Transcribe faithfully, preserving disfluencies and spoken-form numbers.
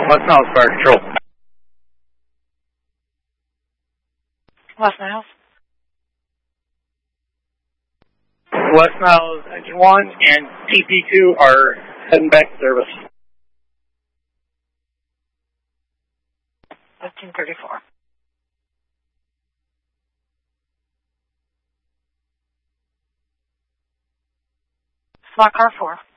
West Niles Fire Control. West Niles. West Niles Engine one and T P two are heading back to service. fifteen thirty-four. Slot car four.